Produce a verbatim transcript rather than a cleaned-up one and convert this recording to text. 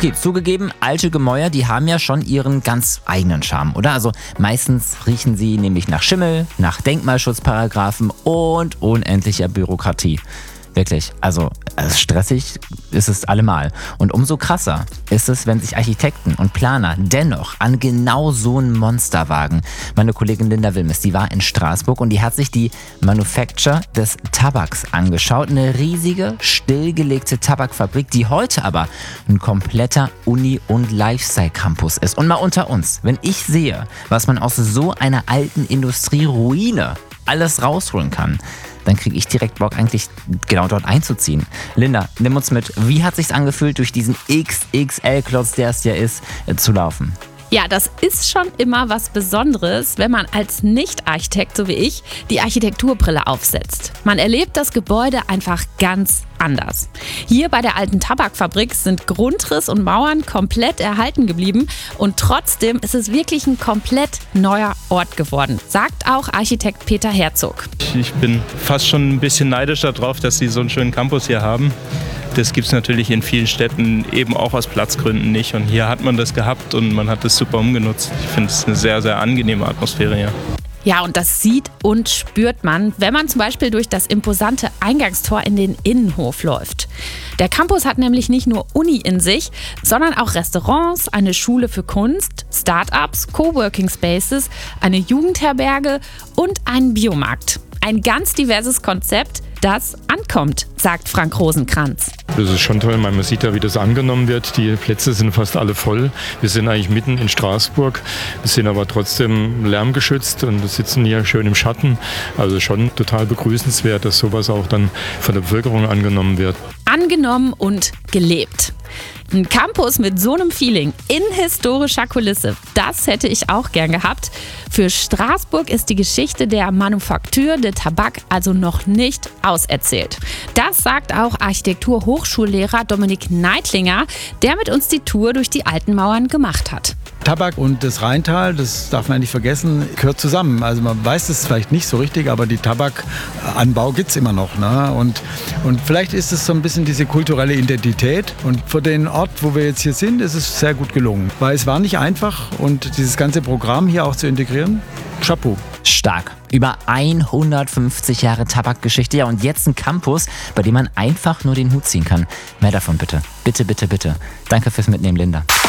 Okay, zugegeben, alte Gemäuer, die haben ja schon ihren ganz eigenen Charme, oder? Also meistens riechen sie nämlich nach Schimmel, nach Denkmalschutzparagraphen und unendlicher Bürokratie. Wirklich, also stressig ist es allemal. Und umso krasser ist es, wenn sich Architekten und Planer dennoch an genau so ein Monster wagen. Meine Kollegin Linda Wilmes, die war in Straßburg und die hat sich die Manufacture des Tabaks angeschaut. Eine riesige, stillgelegte Tabakfabrik, die heute aber ein kompletter Uni- und Lifestyle-Campus ist. Und mal unter uns, wenn ich sehe, was man aus so einer alten Industrieruine alles rausholen kann, dann kriege ich direkt Bock, eigentlich genau dort einzuziehen. Linda, nimm uns mit. Wie hat sich's angefühlt, durch diesen X X L-Klotz, der es ja ist, äh, zu laufen? Ja, das ist schon immer was Besonderes, wenn man als Nicht-Architekt, so wie ich, die Architekturbrille aufsetzt. Man erlebt das Gebäude einfach ganz anders. Hier bei der alten Tabakfabrik sind Grundriss und Mauern komplett erhalten geblieben und trotzdem ist es wirklich ein komplett neuer Ort geworden, sagt auch Architekt Peter Herzog. Ich bin fast schon ein bisschen neidisch darauf, dass sie so einen schönen Campus hier haben. Das gibt es natürlich in vielen Städten eben auch aus Platzgründen nicht. Und hier hat man das gehabt und man hat es super umgenutzt. Ich finde es eine sehr, sehr angenehme Atmosphäre hier. Ja, und das sieht und spürt man, wenn man zum Beispiel durch das imposante Eingangstor in den Innenhof läuft. Der Campus hat nämlich nicht nur Uni in sich, sondern auch Restaurants, eine Schule für Kunst, Start-ups, Coworking Spaces, eine Jugendherberge und einen Biomarkt. Ein ganz diverses Konzept, das ankommt, sagt Frank Rosenkranz. Das ist schon toll, man sieht ja, wie das angenommen wird. Die Plätze sind fast alle voll. Wir sind eigentlich mitten in Straßburg, wir sind aber trotzdem lärmgeschützt und sitzen hier schön im Schatten. Also schon total begrüßenswert, dass sowas auch dann von der Bevölkerung angenommen wird. Angenommen und gelebt. Ein Campus mit so einem Feeling in historischer Kulisse, das hätte ich auch gern gehabt. Für Straßburg ist die Geschichte der Manufaktur de Tabak also noch nicht auserzählt. Das sagt auch Architektur-Hochschullehrer Dominik Neidlinger, der mit uns die Tour durch die alten Mauern gemacht hat. Tabak und das Rheintal, das darf man nicht vergessen, gehört zusammen. Also man weiß es vielleicht nicht so richtig, aber die Tabakanbau gibt es immer noch. Ne? Und, und vielleicht ist es so ein bisschen diese kulturelle Identität. Und für den Ort, wo wir jetzt hier sind, ist es sehr gut gelungen. Weil es war nicht einfach und dieses ganze Programm hier auch zu integrieren, Chapeau. Stark. Über hundertfünfzig Jahre Tabakgeschichte. Ja, und jetzt ein Campus, bei dem man einfach nur den Hut ziehen kann. Mehr davon bitte. Bitte, bitte, bitte. Danke fürs Mitnehmen, Linda.